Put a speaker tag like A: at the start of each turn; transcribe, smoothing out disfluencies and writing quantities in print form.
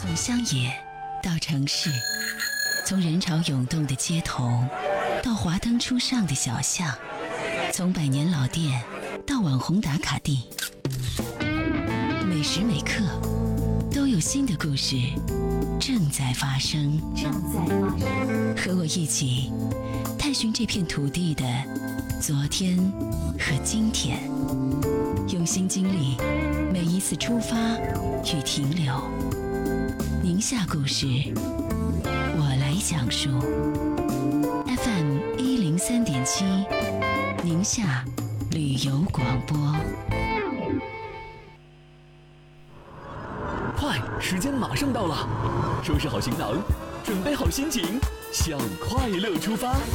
A: 从乡野到城市，从人潮涌动的街头到华灯初上的小巷，从百年老店到网红打卡地，每时每刻都有新的故事正在发生。和我一起探寻这片土地的昨天和今天，用心经历每一次出发与停留。宁夏故事，我来讲述。FM 103.7，宁夏旅游广播。
B: 快，时间马上到了，收拾好行囊，准备好心情，向快乐出发。